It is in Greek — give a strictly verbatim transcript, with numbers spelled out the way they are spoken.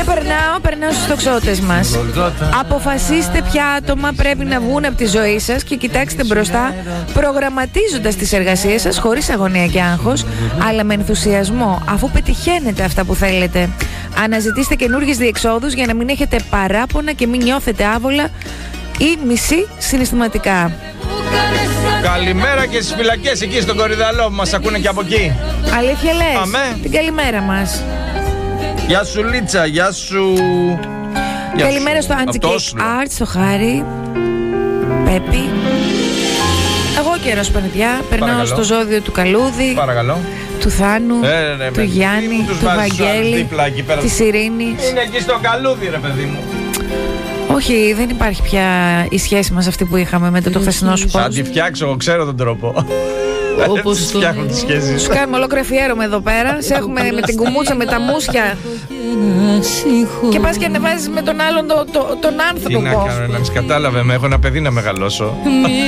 περνάω, περνάω στους τοξότες μας. Αποφασίστε ποια άτομα πρέπει να βγουν από τη ζωή σας και κοιτάξτε μπροστά, προγραμματίζοντας τις εργασίες σας χωρίς αγωνία και άγχος, αλλά με ενθουσιασμό, αφού πετυχαίνετε αυτά που θέλετε. Αναζητήστε καινούργιες διεξόδους για να μην έχετε παράπονα και μην νιώθετε άβολα ή μισή συναισθηματικά. Καλημέρα και στις φυλακές εκεί στον Κορυδαλό που μας ακούνε και από εκεί. Αλήθεια λες? Αμέ. Την καλημέρα μας. Γεια σου Λίτσα, γεια σου. Καλημέρα στο Antique Art, στο Χάρη Πέπι. Εγώ καιρός παιδιά. Περνάω Παρακαλώ. στο ζώδιο του Καλούδη. Παρακαλώ. Του Θάνου, ε, ναι, του με, Γιάννη, του Βαγγέλη, της Ειρήνης. Είναι εκεί στο Καλούδι ρε παιδί μου. Όχι, δεν υπάρχει πια η σχέση μας αυτή που είχαμε με το, το χθεσινό σου post. Θα τη φτιάξω, εγώ ξέρω τον τρόπο. Όπως τις φτιάχνουν τις σχέσεις. Σου κάνουμε ολόκληρο αφιέρωμα εδώ πέρα. Σε έχουμε με την κουμούτσα, με τα μουσια. Και πας και ανεβάζεις με τον άλλον το, το, τον άνθρωπο. Τι να κάνω, να μη κατάλαβε, με έχω ένα παιδί να μεγαλώσω.